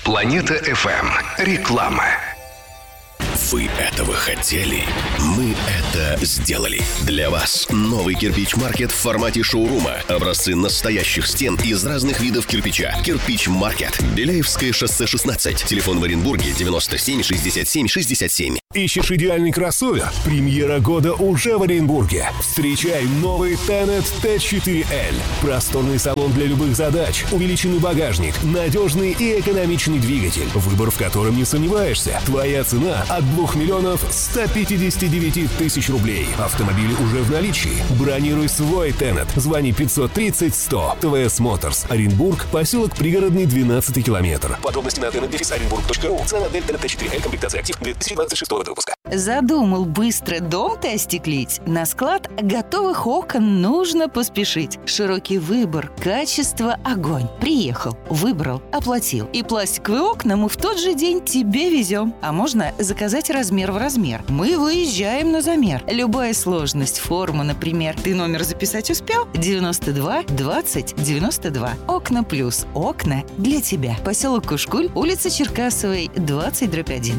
Планета FM. Реклама. Вы этого хотели? Мы это сделали. Для вас новый кирпич-маркет в формате шоурума. Образцы настоящих стен из разных видов кирпича. Кирпич-маркет. Беляевское шоссе 16. Телефон в Оренбурге 97 67 67. Ищешь идеальный кроссовер? Премьера года уже в Оренбурге. Встречай новый Tenet T4L. Просторный салон для любых задач, увеличенный багажник, надежный и экономичный двигатель, выбор в котором не сомневаешься. Твоя цена от 2 миллионов 159 тысяч рублей. Автомобили уже в наличии. Бронируй свой Tenet. Звони 530 100. ТВС Моторс. Оренбург, поселок Пригородный, 12 километр. Подробности на tenet-orenburg.ru. Цена Дельта T4L, комплектация актив 2026 года выпуска. Задумал быстро дом-то остеклить? На склад готовых окон нужно поспешить. Широкий выбор, качество, огонь. Приехал, выбрал, оплатил. И пластиковые окна мы в тот же день тебе везем. А можно заказать размер в размер. Мы выезжаем на замер. Любая сложность, форма, например. Ты номер записать успел? 92 20 92. Окна плюс. Окна для тебя. Поселок Кушкуль, улица Черкасовой, 20/1.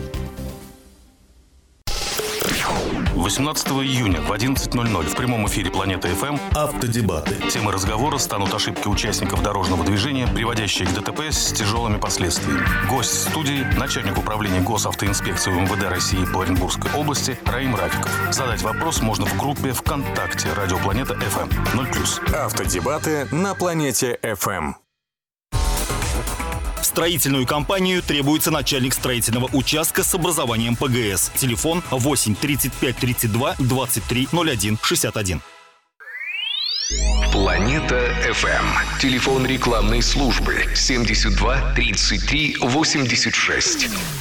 18 июня в 11:00 в прямом эфире «Планета ФМ» Автодебаты. Темой разговора станут ошибки участников дорожного движения, приводящие к ДТП с тяжелыми последствиями. Гость студии – начальник управления госавтоинспекции МВД России по Оренбургской области Раим Рафиков. Задать вопрос можно в группе ВКонтакте «Радио Планета ФМ» 0+. Автодебаты на Планете ФМ. В строительную компанию требуется начальник строительного участка с образованием ПГС. Телефон 8 35 32 23 01 61. Планета FM. Телефон рекламной службы 72 33 86.